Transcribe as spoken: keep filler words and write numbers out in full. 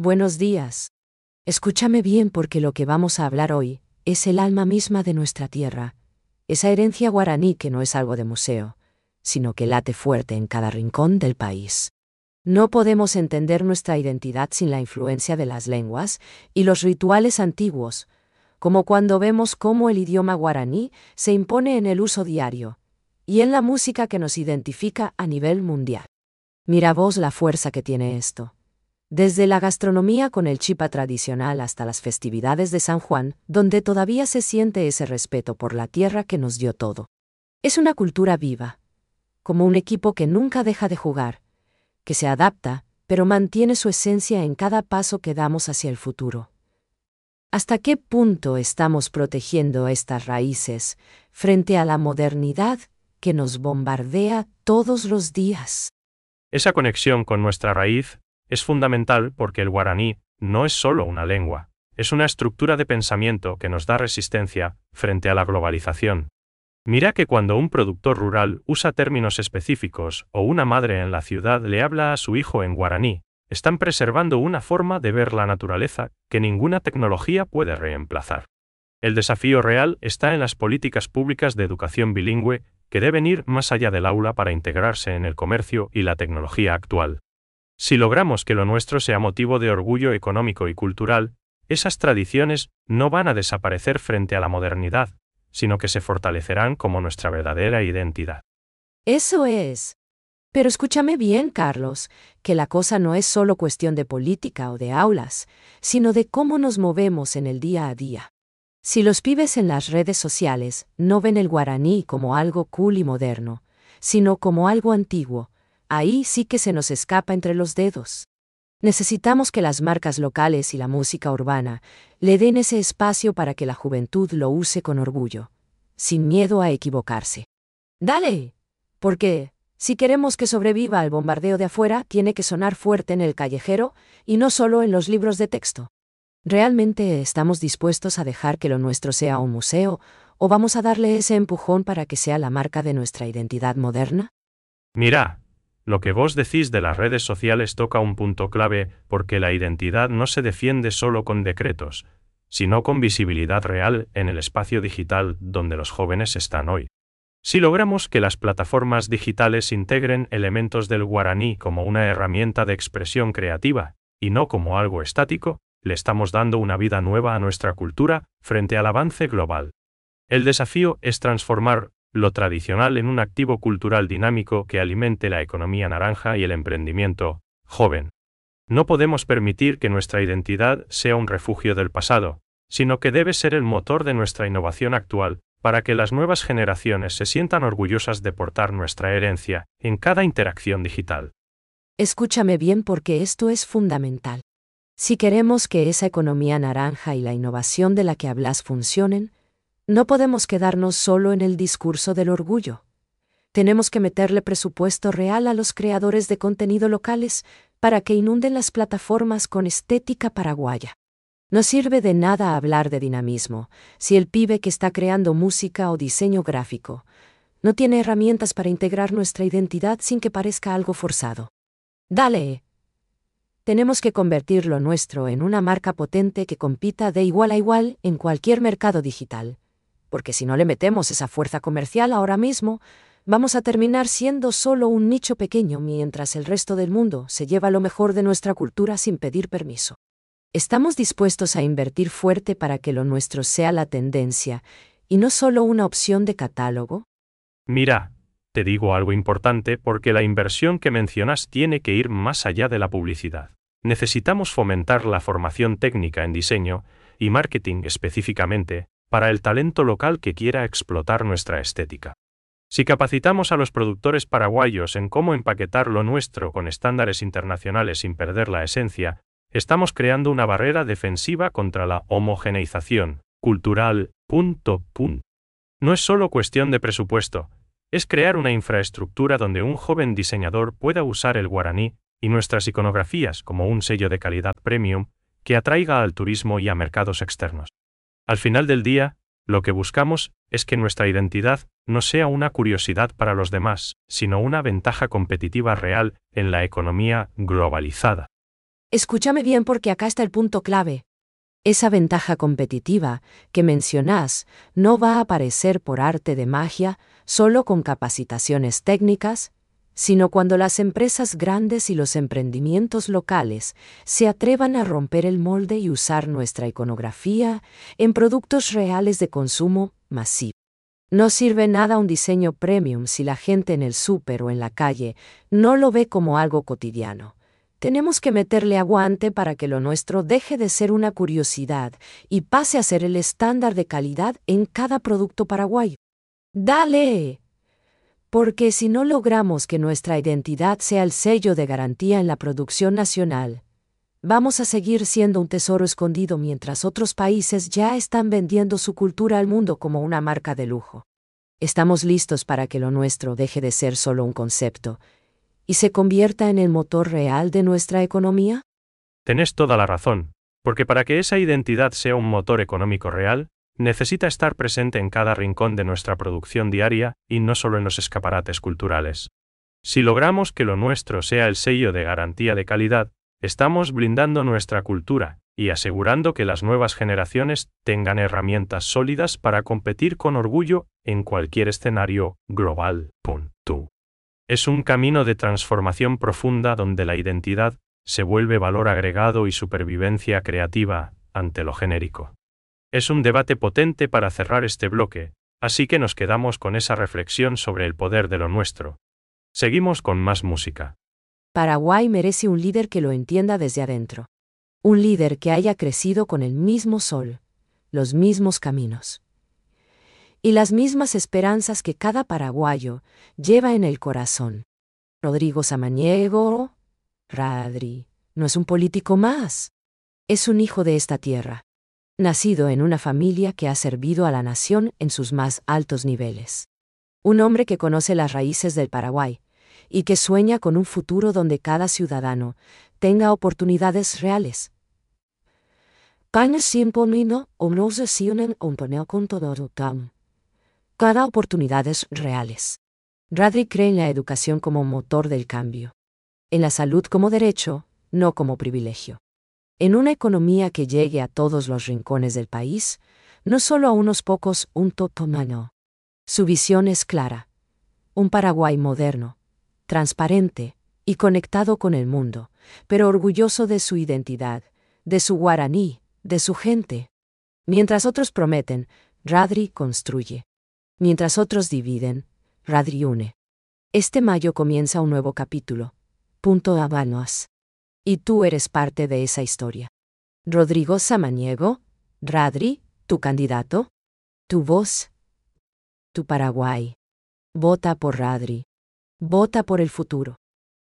Buenos días. Escúchame bien porque lo que vamos a hablar hoy es el alma misma de nuestra tierra, esa herencia guaraní que no es algo de museo, sino que late fuerte en cada rincón del país. No podemos entender nuestra identidad sin la influencia de las lenguas y los rituales antiguos, como cuando vemos cómo el idioma guaraní se impone en el uso diario y en la música que nos identifica a nivel mundial. Mira vos la fuerza que tiene esto. Desde la gastronomía con el chipa tradicional hasta las festividades de San Juan, donde todavía se siente ese respeto por la tierra que nos dio todo. Es una cultura viva, como un equipo que nunca deja de jugar, que se adapta, pero mantiene su esencia en cada paso que damos hacia el futuro. ¿Hasta qué punto estamos protegiendo estas raíces frente a la modernidad que nos bombardea todos los días? Esa conexión con nuestra raíz es fundamental porque el guaraní no es solo una lengua, es una estructura de pensamiento que nos da resistencia frente a la globalización. Mira que cuando un productor rural usa términos específicos o una madre en la ciudad le habla a su hijo en guaraní, están preservando una forma de ver la naturaleza que ninguna tecnología puede reemplazar. El desafío real está en las políticas públicas de educación bilingüe que deben ir más allá del aula para integrarse en el comercio y la tecnología actual. Si logramos que lo nuestro sea motivo de orgullo económico y cultural, esas tradiciones no van a desaparecer frente a la modernidad, sino que se fortalecerán como nuestra verdadera identidad. Eso es. Pero escúchame bien, Carlos, que la cosa no es solo cuestión de política o de aulas, sino de cómo nos movemos en el día a día. Si los pibes en las redes sociales no ven el guaraní como algo cool y moderno, sino como algo antiguo, ahí sí que se nos escapa entre los dedos. Necesitamos que las marcas locales y la música urbana le den ese espacio para que la juventud lo use con orgullo, sin miedo a equivocarse. ¡Dale! Porque, si queremos que sobreviva al bombardeo de afuera, tiene que sonar fuerte en el callejero y no solo en los libros de texto. ¿Realmente estamos dispuestos a dejar que lo nuestro sea un museo, o vamos a darle ese empujón para que sea la marca de nuestra identidad moderna? Mira, lo que vos decís de las redes sociales toca un punto clave porque la identidad no se defiende solo con decretos, sino con visibilidad real en el espacio digital donde los jóvenes están hoy. Si logramos que las plataformas digitales integren elementos del guaraní como una herramienta de expresión creativa, y no como algo estático, le estamos dando una vida nueva a nuestra cultura frente al avance global. El desafío es transformar lo tradicional en un activo cultural dinámico que alimente la economía naranja y el emprendimiento joven. No podemos permitir que nuestra identidad sea un refugio del pasado, sino que debe ser el motor de nuestra innovación actual, para que las nuevas generaciones se sientan orgullosas de portar nuestra herencia en cada interacción digital. Escúchame bien porque esto es fundamental. Si queremos que esa economía naranja y la innovación de la que hablas funcionen, no podemos quedarnos solo en el discurso del orgullo. Tenemos que meterle presupuesto real a los creadores de contenido locales para que inunden las plataformas con estética paraguaya. No sirve de nada hablar de dinamismo si el pibe que está creando música o diseño gráfico no tiene herramientas para integrar nuestra identidad sin que parezca algo forzado. ¡Dale! Tenemos que convertir lo nuestro en una marca potente que compita de igual a igual en cualquier mercado digital. Porque si no le metemos esa fuerza comercial ahora mismo, vamos a terminar siendo solo un nicho pequeño mientras el resto del mundo se lleva lo mejor de nuestra cultura sin pedir permiso. ¿Estamos dispuestos a invertir fuerte para que lo nuestro sea la tendencia y no solo una opción de catálogo? Mira, te digo algo importante porque la inversión que mencionas tiene que ir más allá de la publicidad. Necesitamos fomentar la formación técnica en diseño y marketing específicamente para el talento local que quiera explotar nuestra estética. Si capacitamos a los productores paraguayos en cómo empaquetar lo nuestro con estándares internacionales sin perder la esencia, estamos creando una barrera defensiva contra la homogeneización cultural. Punto, punto. No es solo cuestión de presupuesto, es crear una infraestructura donde un joven diseñador pueda usar el guaraní y nuestras iconografías como un sello de calidad premium que atraiga al turismo y a mercados externos. Al final del día, lo que buscamos es que nuestra identidad no sea una curiosidad para los demás, sino una ventaja competitiva real en la economía globalizada. Escúchame bien porque acá está el punto clave. Esa ventaja competitiva que mencionás no va a aparecer por arte de magia solo con capacitaciones técnicas, sino cuando las empresas grandes y los emprendimientos locales se atrevan a romper el molde y usar nuestra iconografía en productos reales de consumo masivo. No sirve nada un diseño premium si la gente en el súper o en la calle no lo ve como algo cotidiano. Tenemos que meterle aguante para que lo nuestro deje de ser una curiosidad y pase a ser el estándar de calidad en cada producto paraguayo. ¡Dale! Porque si no logramos que nuestra identidad sea el sello de garantía en la producción nacional, vamos a seguir siendo un tesoro escondido mientras otros países ya están vendiendo su cultura al mundo como una marca de lujo. ¿Estamos listos para que lo nuestro deje de ser solo un concepto y se convierta en el motor real de nuestra economía? Tenés toda la razón, porque para que esa identidad sea un motor económico real, necesita estar presente en cada rincón de nuestra producción diaria y no solo en los escaparates culturales. Si logramos que lo nuestro sea el sello de garantía de calidad, estamos blindando nuestra cultura y asegurando que las nuevas generaciones tengan herramientas sólidas para competir con orgullo en cualquier escenario global. Punto. Es un camino de transformación profunda donde la identidad se vuelve valor agregado y supervivencia creativa ante lo genérico. Es un debate potente para cerrar este bloque, así que nos quedamos con esa reflexión sobre el poder de lo nuestro. Seguimos con más música. Paraguay merece un líder que lo entienda desde adentro. Un líder que haya crecido con el mismo sol, los mismos caminos y las mismas esperanzas que cada paraguayo lleva en el corazón. Rodrigo Samaniego, Radri, no es un político más. Es un hijo de esta tierra, nacido en una familia que ha servido a la nación en sus más altos niveles. Un hombre que conoce las raíces del Paraguay y que sueña con un futuro donde cada ciudadano tenga oportunidades reales. Cada oportunidades reales. Radri cree en la educación como motor del cambio. En la salud como derecho, no como privilegio. En una economía que llegue a todos los rincones del país, no solo a unos pocos, un totomano. Su visión es clara. Un Paraguay moderno, transparente y conectado con el mundo, pero orgulloso de su identidad, de su guaraní, de su gente. Mientras otros prometen, Radri construye. Mientras otros dividen, Radri une. Este mayo comienza un nuevo capítulo. Punto Habanos. Y tú eres parte de esa historia. Rodrigo Samaniego, Radri, tu candidato, tu voz, tu Paraguay. Vota por Radri. Vota por el futuro.